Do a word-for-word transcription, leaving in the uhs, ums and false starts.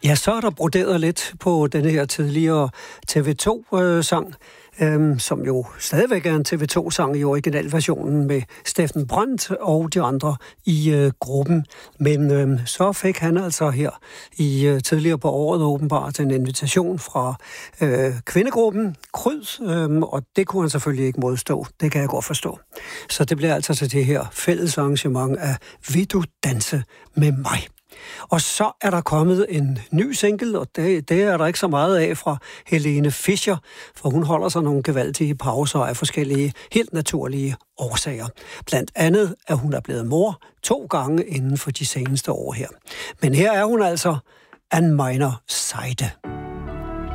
Ja, så er der broderet lidt på denne her tidligere T V to-sang, øhm, som jo stadigvæk er en T V to-sang i originalversionen med Steffen Brandt og de andre i øh, gruppen. Men øhm, så fik han altså her i øh, tidligere på året åbenbart en invitation fra øh, kvindegruppen Kryd, øhm, og det kunne han selvfølgelig ikke modstå. Det kan jeg godt forstå. Så det bliver altså til det her fælles arrangement af Vil du danse med mig? Og så er der kommet en ny single, og det, det er der ikke så meget af fra Helene Fischer, for hun holder sig nogle gevaldige pauser af forskellige helt naturlige årsager. Blandt andet, at hun er blevet mor to gange inden for de seneste år her. Men her er hun altså an meiner Seite.